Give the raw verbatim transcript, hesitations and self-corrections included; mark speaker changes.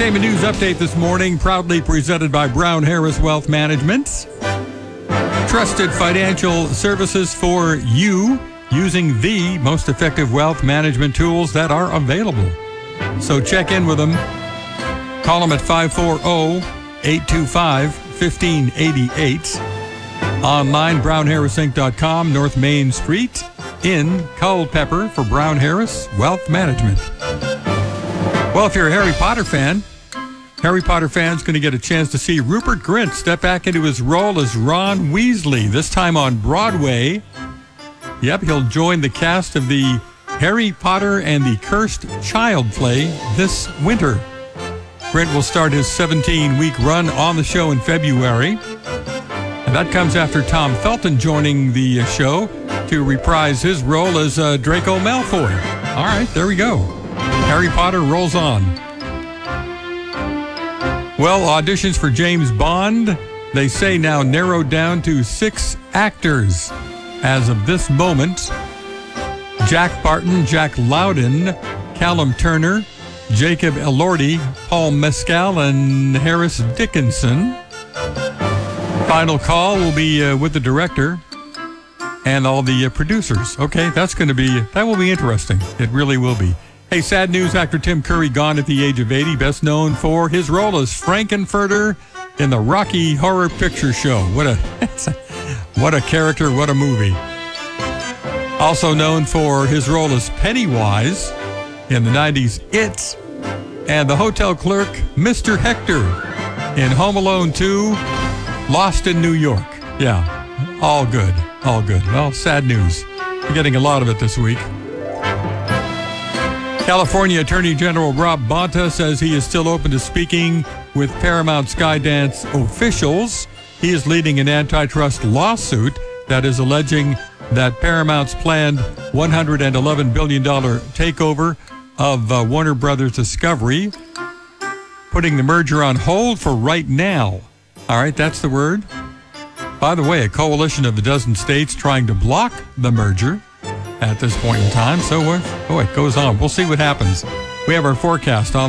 Speaker 1: Entertainment news update this morning, proudly presented by Brown Harris Wealth Management. Trusted financial services for you using the most effective wealth management tools that are available. So check in with them. Call them at five four zero, eight two five, one five eight eight. Online, brown harris inc dot com, North Main Street in Culpeper for Brown Harris Wealth Management. Well, if you're a Harry Potter fan, Harry Potter fans going to get a chance to see Rupert Grint step back into his role as Ron Weasley, this time on Broadway. Yep, he'll join the cast of the Harry Potter and the Cursed Child play this winter. Grint will start his seventeen-week run on the show in February. And that comes after Tom Felton joining the show to reprise his role as uh, Draco Malfoy. All right, there we go. Harry Potter rolls on. Well, auditions for James Bond, they say now narrowed down to six actors. As of this moment, Jack Barton, Jack Loudon, Callum Turner, Jacob Elordi, Paul Mescal, and Harris Dickinson. Final call will be uh, with the director and all the uh, producers. Okay, that's going to be, that will be interesting. It really will be. Hey, sad news, actor Tim Curry gone at the age of eighty, best known for his role as Frankenfurter in the Rocky Horror Picture Show. What a, what a character, what a movie. Also known for his role as Pennywise in the nineties It, and the hotel clerk, Mister Hector, in Home Alone two, Lost in New York. Yeah, all good, all good. Well, sad news. We're getting a lot of it this week. California Attorney General Rob Bonta says he is still open to speaking with Paramount Skydance officials. He is leading an antitrust lawsuit that is alleging that Paramount's planned one hundred eleven billion dollars takeover of uh, Warner Brothers Discovery, putting the merger on hold for right now. All right, that's the word. By the way, a coalition of a dozen states trying to block the merger at this point in time. So, uh, oh, it goes on. We'll see what happens. We have our forecast on